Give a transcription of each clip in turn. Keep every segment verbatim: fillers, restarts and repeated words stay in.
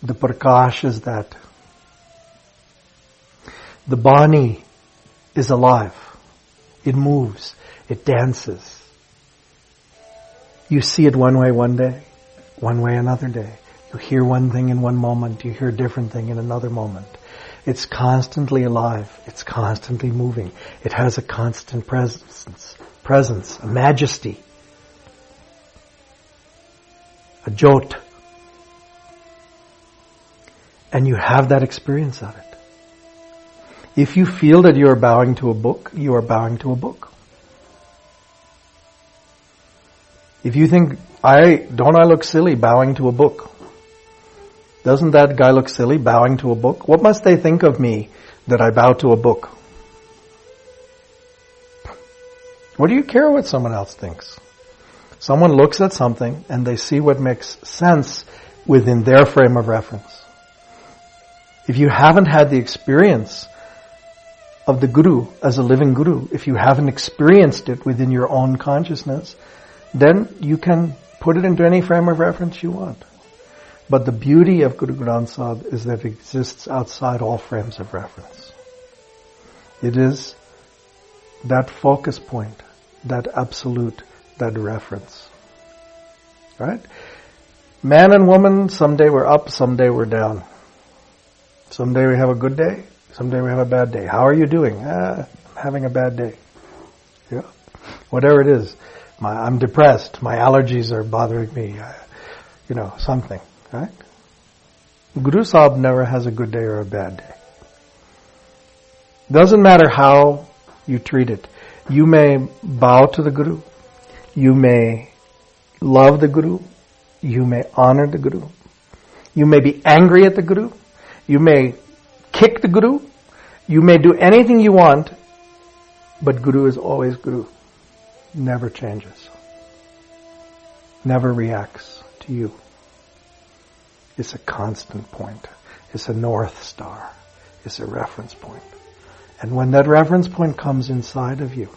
The Prakash is that. The Bani is alive. It moves. It dances. You see it one way one day, one way another day. You hear one thing in one moment, you hear a different thing in another moment. It's constantly alive. It's constantly moving. It has a constant presence, presence, a majesty, a jot. And you have that experience of it. If you feel that you are bowing to a book, you are bowing to a book. If you think, I don't I look silly bowing to a book? Doesn't that guy look silly bowing to a book? What must they think of me that I bow to a book? What do you care what someone else thinks? Someone looks at something and they see what makes sense within their frame of reference. If you haven't had the experience of the Guru as a living Guru, if you haven't experienced it within your own consciousness, then you can put it into any frame of reference you want. But the beauty of Guru Granth Sahib is that it exists outside all frames of reference. It is that focus point, that absolute, that reference. Right? Man and woman, someday we're up, someday we're down. Someday we have a good day, someday we have a bad day. How are you doing? Ah, I'm having a bad day. Yeah. Whatever it is. My, I'm depressed. My allergies are bothering me. I, you know, something. Right? Guru Sahib never has a good day or a bad day. Doesn't matter how you treat it. You may bow to the Guru. You may love the Guru. You may honor the Guru. You may be angry at the Guru. You may kick the Guru. You may do anything you want, but Guru is always Guru. Never changes. Never reacts to you. It's a constant point. It's a north star. It's a reference point. And when that reference point comes inside of you,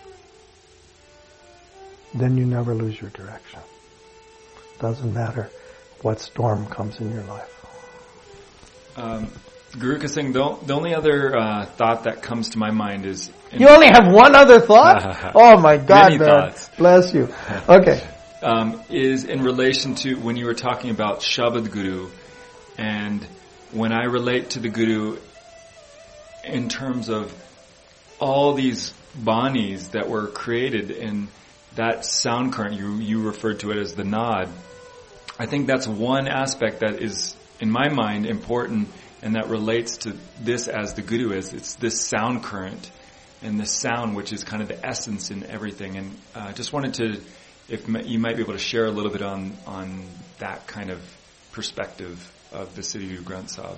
then you never lose your direction. Doesn't matter what storm comes in your life. Um, Guru Kasing, the, the only other uh, thought that comes to my mind is... You only have one other thought? Oh my God, Many man. Thoughts. Bless you. Okay. Um, is in relation to when you were talking about Shabad Guru, and when I relate to the Guru in terms of all these banis that were created in that sound current, you, you referred to it as the Naad. I think that's one aspect that is, in my mind, important and that relates to this as the Guru is. It's this sound current and the sound which is kind of the essence in everything. And I uh, just wanted to, if you might be able to share a little bit on, on that kind of perspective of the Sri Guru Granth Sahib.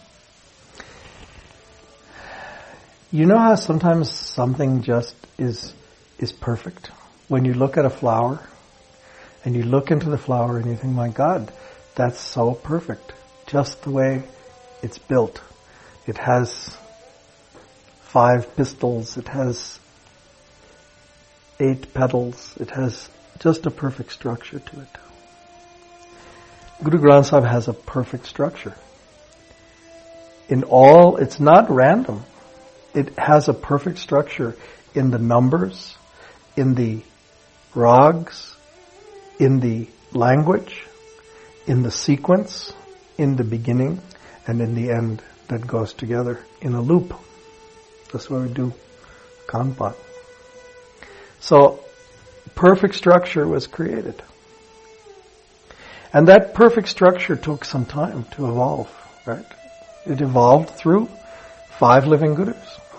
You know how sometimes something just is is perfect? When you look at a flower and you look into the flower and you think, my God, that's so perfect. Just the way it's built. It has five pistils. It has eight petals. It has just a perfect structure to it. Guru Granth Sahib has a perfect structure. In all, it's not random. It has a perfect structure in the numbers, in the rags, in the language, in the sequence, in the beginning, and in the end that goes together in a loop. That's what we do, Kanpat. So, perfect structure was created. And that perfect structure took some time to evolve, right? It evolved through five living Gurus.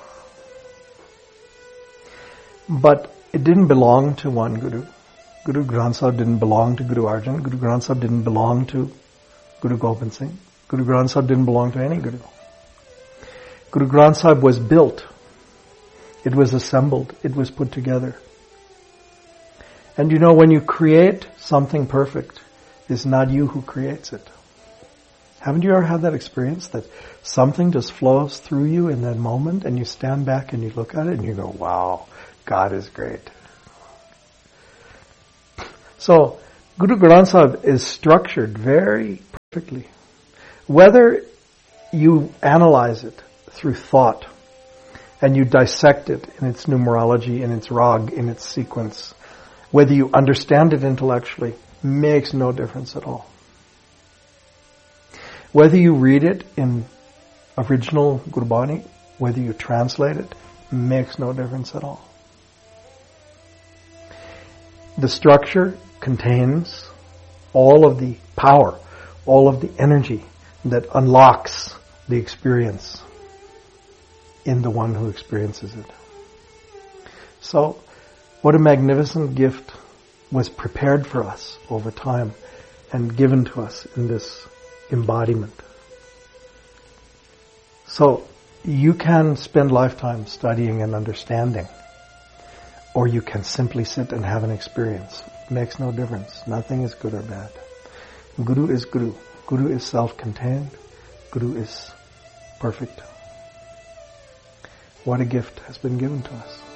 But it didn't belong to one Guru. Guru Granth Sahib didn't belong to Guru Arjan. Guru Granth Sahib didn't belong to Guru Gobind Singh. Guru Granth Sahib didn't belong to any Guru. Guru Granth Sahib was built. It was assembled. It was put together. And you know, when you create something perfect, it's not you who creates it. Haven't you ever had that experience that something just flows through you in that moment and you stand back and you look at it and you go, wow, God is great. So, Guru Granth Sahib is structured very perfectly. Whether you analyze it through thought and you dissect it in its numerology, in its rag, in its sequence, whether you understand it intellectually, makes no difference at all. Whether you read it in original Gurbani, whether you translate it, makes no difference at all. The structure contains all of the power, all of the energy that unlocks the experience in the one who experiences it. So, what a magnificent gift was prepared for us over time and given to us in this embodiment. So, you can spend lifetime studying and understanding, or you can simply sit and have an experience. It makes no difference. Nothing is good or bad. Guru is Guru. Guru is self-contained. Guru is perfect. What a gift has been given to us.